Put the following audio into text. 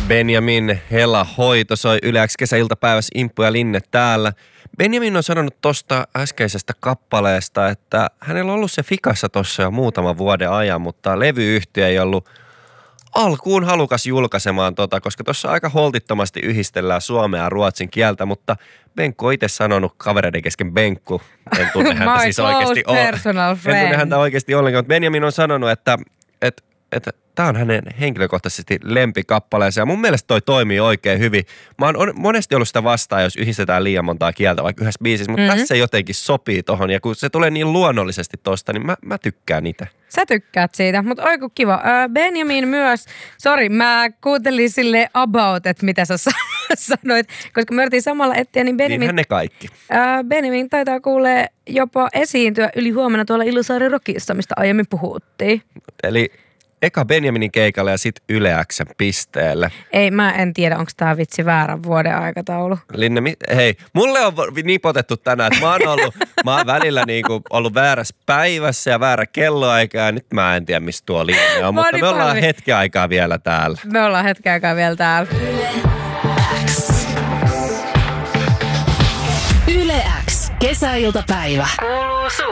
Benjamin Hela hoito soi Yle X kesäiltapäivässä Imppu ja Linne täällä. Benjamin on sanonut tosta äskeisestä kappaleesta, että hänellä on ollut se fikassa tossa jo muutaman vuoden ajan, mutta levyyhtiö ei ollut alkuun halukas julkaisemaan koska tuossa aika holtittomasti yhdistellään suomea ja ruotsin kieltä, mutta Benkku on itse sanonut kavereiden kesken Benkku. En tunne häntä siis oikeasti En tunne häntä oikeasti ollenkaan, mutta Benjamin on sanonut, että tämä on hänen henkilökohtaisesti lempikappaleensa ja mun mielestä toi toimii oikein hyvin. Mä oon monesti ollut sitä vastaan, jos yhdistetään liian montaa kieltä vaikka yhdessä biisissä, mutta tässä se jotenkin sopii tohon ja kun se tulee niin luonnollisesti tosta, niin mä tykkään niitä. Sä tykkäät siitä, mutta oiku kiva. Benjamin myös, mä kuuntelin sille about, että mitä sä sanoit, koska me yritin samalla etsiä, niin Benjamin... Niinhän ne kaikki. Benjamin taitaa kuulee jopa esiintyä yli huomenna tuolla Ilosaaren Rockissa, mistä aiemmin puhuttiin. Eli eka Benjaminin keikalle ja sit Yle X:n pisteelle. Ei, mä en tiedä, onko tää vitsi väärä vuoden aikataulu. Linne, hei, mulle on nipotettu tänään, että mä oon välillä niinku ollut väärässä päivässä ja väärä kelloaika ja nyt mä en tiedä, mistä tuo Linne on, mutta me ollaan hetken aikaa vielä täällä. Me ollaan hetken aikaa vielä täällä. Yle X, kesäiltapäivä. Kuuluu